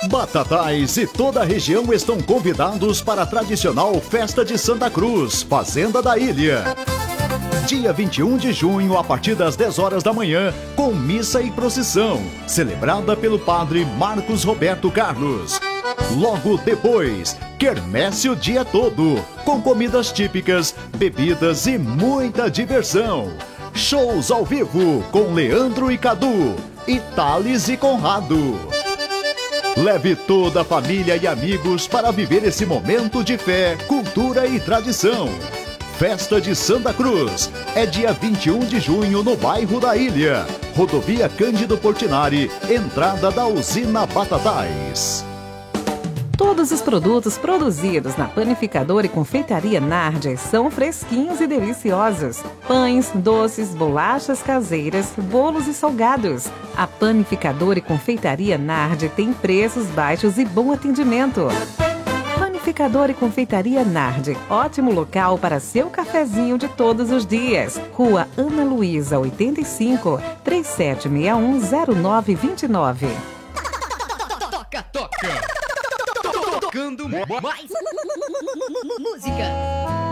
Batatais e toda a região estão convidados para a tradicional Festa de Santa Cruz, Fazenda da Ilha. Dia 21 de junho, a partir das 10 horas da manhã, com missa e procissão, celebrada pelo padre Marcos Roberto Carlos. Logo depois, quermesse o dia todo, com comidas típicas, bebidas e muita diversão. Shows ao vivo com Leandro e Cadu, e Thales e Conrado. Leve toda a família e amigos para viver esse momento de fé, cultura e tradição. Festa de Santa Cruz é dia 21 de junho no bairro da Ilha. Rodovia Cândido Portinari, entrada da usina Batatais. Todos os produtos produzidos na Panificadora e Confeitaria Nardi são fresquinhos e deliciosos. Pães, doces, bolachas caseiras, bolos e salgados. A Panificadora e Confeitaria Nardi tem preços baixos e bom atendimento. Panificadora e Confeitaria Nardi, ótimo local para seu cafezinho de todos os dias. Rua Ana Luísa, 85, 37610929. Toca! Tocando mais música!